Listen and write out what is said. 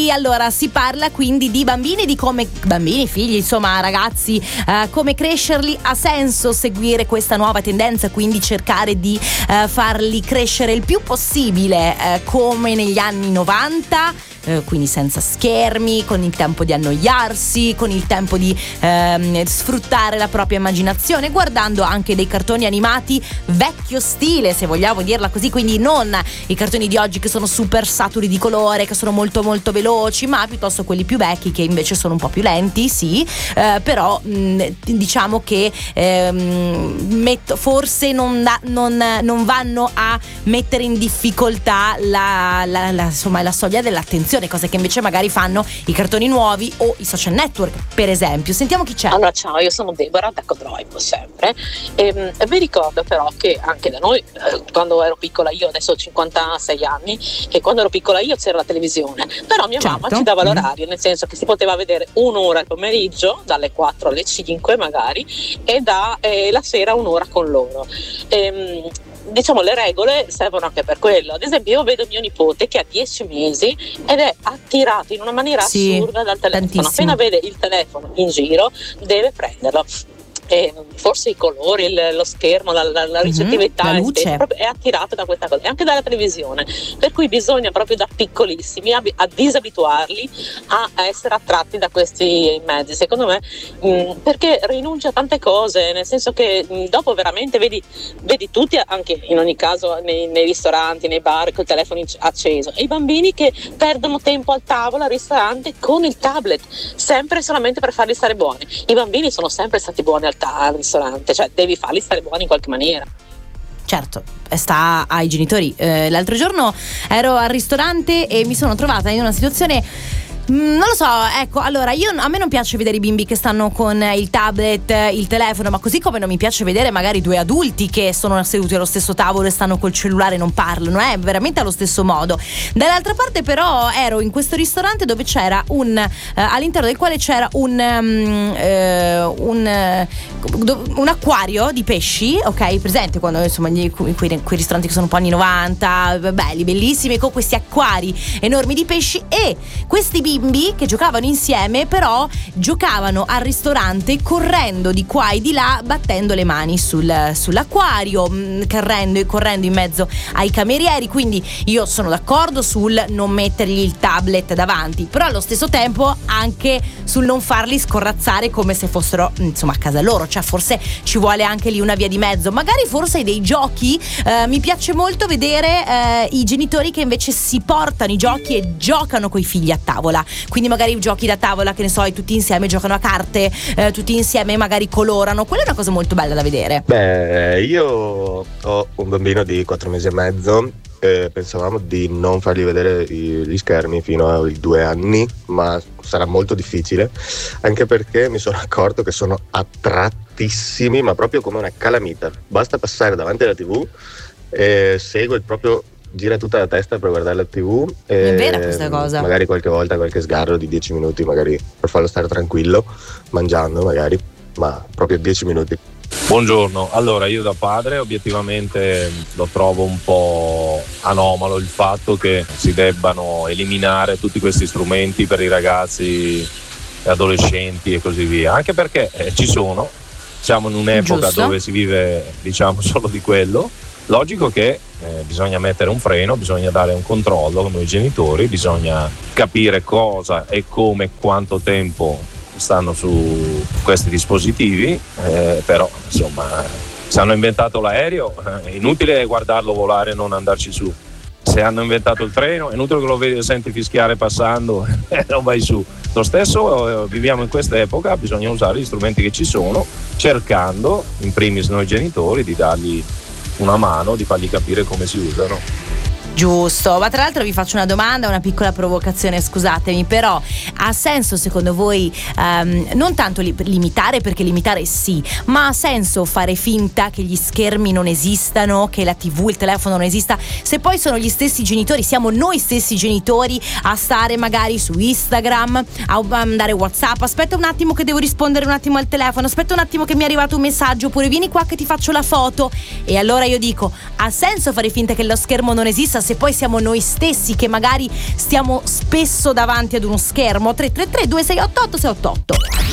Quindi allora si parla quindi di bambini, di come bambini, figli, insomma ragazzi, come crescerli. Ha senso seguire questa nuova tendenza, quindi cercare di farli crescere il più possibile come negli anni 90, quindi senza schermi, con il tempo di annoiarsi, con il tempo di sfruttare la propria immaginazione, guardando anche dei cartoni animati vecchio stile, se vogliamo dirla così, quindi non i cartoni di oggi che sono super saturi di colore, che sono molto molto veloci, ma piuttosto quelli più vecchi che invece sono un po' più lenti, sì, però diciamo che forse non vanno a mettere in difficoltà insomma la soglia dell'attenzione, cose che invece magari fanno i cartoni nuovi o i social network, per esempio. Sentiamo chi c'è. Allora, ciao, io sono Deborah da Codroivo sempre, e vi ricordo però che anche da noi, quando ero piccola, io adesso ho 56 anni, e quando ero piccola io c'era la televisione, però mia mamma ci dava l'orario, nel senso che si poteva vedere un'ora al pomeriggio, dalle 4 alle 5 magari, e la sera un'ora con loro. Diciamo, le regole servono anche per quello. Ad esempio, io vedo mio nipote che ha 10 mesi ed è attirato in una maniera assurda dal telefono. Tantissimo. Appena vede il telefono in giro deve prenderlo. Forse i colori, lo schermo, la ricettività, la luce è attirato da questa cosa, e anche dalla televisione, per cui bisogna proprio da piccolissimi a disabituarli a essere attratti da questi mezzi, secondo me, perché rinuncia a tante cose, nel senso che dopo veramente vedi tutti, anche in ogni caso nei ristoranti, nei bar, col telefono acceso, e i bambini che perdono tempo al tavolo al ristorante con il tablet, sempre solamente per farli stare buoni. I bambini sono sempre stati buoni al ristorante, cioè devi farli stare buoni in qualche maniera. Certo, sta ai genitori. L'altro giorno ero al ristorante e mi sono trovata in una situazione, non lo so, ecco, allora a me non piace vedere i bimbi che stanno con il tablet, il telefono, ma così come non mi piace vedere magari due adulti che sono seduti allo stesso tavolo e stanno col cellulare e non parlano, veramente allo stesso modo. Dall'altra parte però ero in questo ristorante dove c'era all'interno del quale c'era un acquario di pesci, ok, presente quando insomma quei ristoranti che sono un po' anni 90, belli, bellissimi, con questi acquari enormi di pesci, e questi bimbi che giocavano insieme però giocavano al ristorante correndo di qua e di là, battendo le mani sull'acquario, correndo in mezzo ai camerieri. Quindi io sono d'accordo sul non mettergli il tablet davanti, però allo stesso tempo anche sul non farli scorrazzare come se fossero insomma a casa loro, cioè forse ci vuole anche lì una via di mezzo, magari forse dei giochi. Mi piace molto vedere i genitori che invece si portano i giochi e giocano coi figli a tavola, quindi magari giochi da tavola, che ne so, e tutti insieme giocano a carte, tutti insieme magari colorano. Quella è una cosa molto bella da vedere. Beh, io ho un bambino di 4 mesi e mezzo, pensavamo di non fargli vedere gli schermi fino ai 2 anni, ma sarà molto difficile, anche perché mi sono accorto che sono attrattissimi, ma proprio come una calamita. Basta passare davanti alla TV e segue proprio, gira tutta la testa per guardare la TV. È vera questa cosa. Magari qualche volta qualche sgarro di 10 minuti, magari per farlo stare tranquillo, mangiando magari, ma proprio 10 minuti. Buongiorno, allora io da padre obiettivamente lo trovo un po' anomalo il fatto che si debbano eliminare tutti questi strumenti per i ragazzi adolescenti e così via, anche perché siamo in un'epoca dove si vive diciamo solo di quello. Logico che bisogna mettere un freno, bisogna dare un controllo come i genitori, bisogna capire cosa e come, quanto tempo stanno su questi dispositivi, però insomma se hanno inventato l'aereo è inutile guardarlo volare e non andarci su. Se hanno inventato il treno è inutile che lo vedi e senti fischiare passando e non vai su. Lo stesso, viviamo in questa epoca, bisogna usare gli strumenti che ci sono, cercando in primis noi genitori di dargli una mano, di fargli capire come si usano. Giusto, ma tra l'altro vi faccio una domanda, una piccola provocazione, scusatemi, però ha senso secondo voi non tanto limitare, perché limitare sì, ma ha senso fare finta che gli schermi non esistano, che la TV, il telefono non esista, se poi sono gli stessi genitori, siamo noi stessi genitori a stare magari su Instagram, a mandare WhatsApp, aspetta un attimo che devo rispondere un attimo al telefono, aspetta un attimo che mi è arrivato un messaggio, oppure vieni qua che ti faccio la foto, e allora io dico, ha senso fare finta che lo schermo non esista se poi siamo noi stessi che magari stiamo spesso davanti ad uno schermo. 333 2688 688.